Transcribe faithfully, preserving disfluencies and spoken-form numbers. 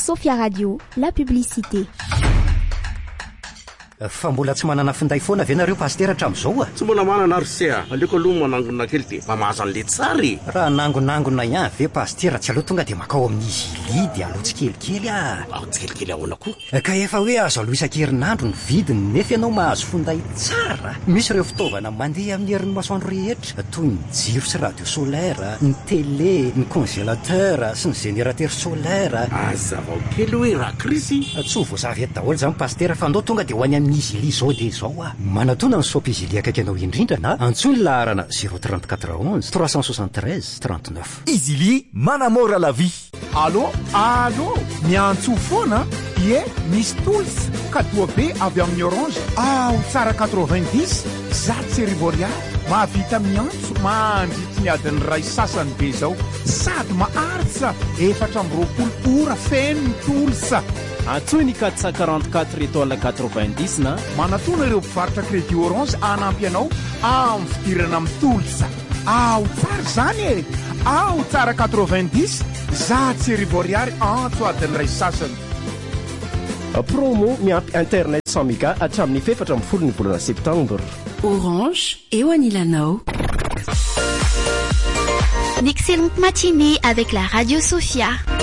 Sofia Radio, la publicité. Fa mbola tsy manana finday foana ve nareo pasteur hatramin'izao a? Tsy mbola manana ary se a. Aleoko aloha manangona kely dia mba mahazo an'le tsary. Raha nangonangona ihany ve pasteur tsy aloha tonga dia makao amin'izy ily dia aloha tsikelikely a. Ah, tsikelikely ahoana koa? Ka efa hoe azo aloha isan-kerinandro ny vidiny nefa ianao mahazo finday tsara. Misy ireo fitaovana mandeha amin'ny herin'ny masoandro rehetra toy ny jiro sy radio solaire, ny télé, ny congélateur sy ny générateur solaire. Azava kely hoe raha krisy. Tsy ho voazavy eto daholo zany pasteur fa andao tonga dia ho any amin'izy ily zao dia zao a. Manatona ny soapy izy ily akaiky anao indrindra na antsoiny laharana zéro trente-quatre onze trois cent soixante-treize trente-neuf. Izy ily manamora la vie. Allô? Allô? Miantso foana? Ie, misy tools ka toa be avy amin'ny Orange. Ah, tsara quatre-vingt-dix, zato sy arivo ariary. Mahavita miantso mandritra ny adiny ray sasany be zao. Sady maharitra efatra amby roapolo ora feno tools. Antsoiny quatre cent quarante-quatre étoile quatre-vingt-dix na manatona ireo mpivarotra crédit Orange anampy anao amin'ny fidirana amin'ny tools. Ah, tsara zany e. Ah, tsara quatre-vingt-dix, zato sy arivo ariary antso adiny ray sasany. Promo miampy internet cent méga hatramin'ny efatra amby folo ny volana septembre. Orange, eo anilanao. Une excellente matinée avec la Radio Sofia.